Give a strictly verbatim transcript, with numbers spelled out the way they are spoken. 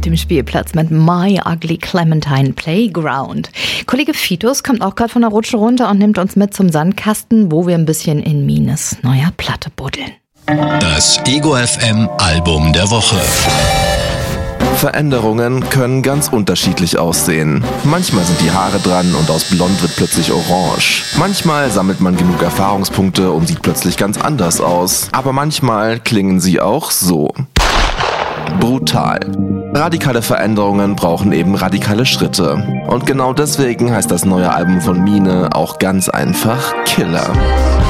dem Spielplatz mit My Ugly Clementine Playground. Kollege Fitus kommt auch gerade von der Rutsche runter und nimmt uns mit zum Sandkasten, wo wir ein bisschen in Mines neuer Platte buddeln. Das Ego F M Album der Woche. Veränderungen können ganz unterschiedlich aussehen. Manchmal sind die Haare dran und aus blond wird plötzlich orange. Manchmal sammelt man genug Erfahrungspunkte und sieht plötzlich ganz anders aus. Aber manchmal klingen sie auch so. Brutal. Radikale Veränderungen brauchen eben radikale Schritte. Und genau deswegen heißt das neue Album von Mine auch ganz einfach Killer.